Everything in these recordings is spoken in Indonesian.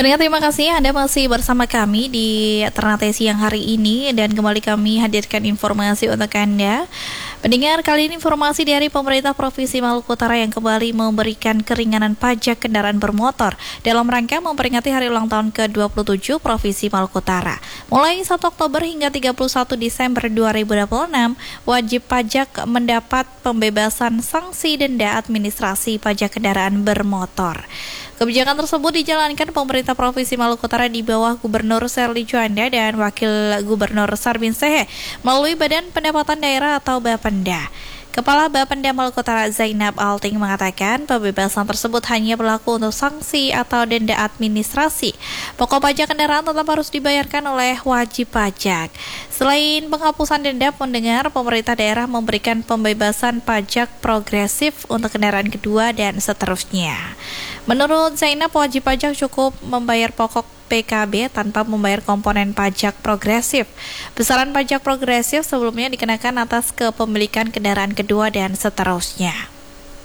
Pendengar, terima kasih Anda masih bersama kami di Ternate Siang hari ini dan kembali kami hadirkan informasi untuk Anda. Pendengar, kali ini informasi dari pemerintah Provinsi Maluku Utara yang kembali memberikan keringanan pajak kendaraan bermotor dalam rangka memperingati hari ulang tahun ke-27 Provinsi Maluku Utara. Mulai 1 Oktober hingga 31 Desember 2026, wajib pajak mendapat pembebasan sanksi denda administrasi pajak kendaraan bermotor. Kebijakan tersebut dijalankan pemerintah Provinsi Maluku Utara di bawah Gubernur Serly Juanda dan Wakil Gubernur Sarbin Sehe melalui Badan Pendapatan Daerah atau Bapenda. Kepala Bapenda Maluku Utara Zainab Alting mengatakan pembebasan tersebut hanya berlaku untuk sanksi atau denda administrasi. Pokok pajak kendaraan tetap harus dibayarkan oleh wajib pajak. Selain penghapusan denda, pendengar, pemerintah daerah memberikan pembebasan pajak progresif untuk kendaraan kedua dan seterusnya. Menurut Zainab, wajib pajak cukup membayar pokok PKB tanpa membayar komponen pajak progresif. Besaran pajak progresif sebelumnya dikenakan atas kepemilikan kendaraan kedua dan seterusnya.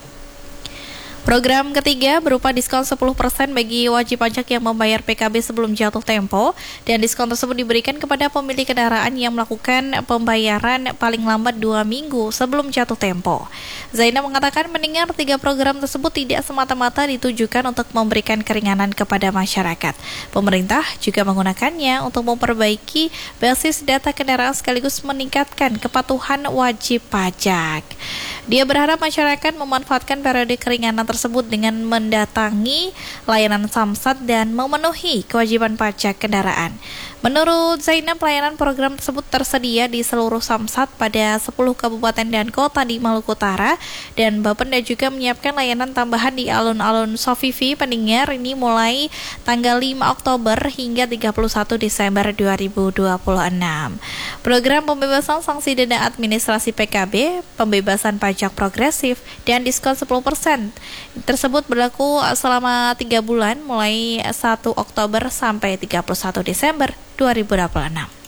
Program ketiga berupa diskon 10% bagi wajib pajak yang membayar PKB sebelum jatuh tempo, dan diskon tersebut diberikan kepada pemilik kendaraan yang melakukan pembayaran paling lambat 2 minggu sebelum jatuh tempo. Zainab mengatakan mendengar 3 program tersebut tidak semata-mata ditujukan untuk memberikan keringanan kepada masyarakat. Pemerintah juga menggunakannya untuk memperbaiki basis data kendaraan sekaligus meningkatkan kepatuhan wajib pajak. Dia berharap masyarakat memanfaatkan periode keringanan tersebut dengan mendatangi layanan Samsat dan memenuhi kewajiban pajak kendaraan. Menurut Zainab, pelayanan program tersebut tersedia di seluruh Samsat pada 10 kabupaten dan kota di Maluku Utara, dan Bapenda juga menyiapkan layanan tambahan di alun-alun Sofifi. Pendengar, ini mulai tanggal 5 Oktober hingga 31 Desember 2026. Program pembebasan sanksi denda administrasi PKB, pembebasan pajak progresif, dan diskon 10% tersebut berlaku selama 3 bulan mulai 1 Oktober sampai 31 Desember 2026.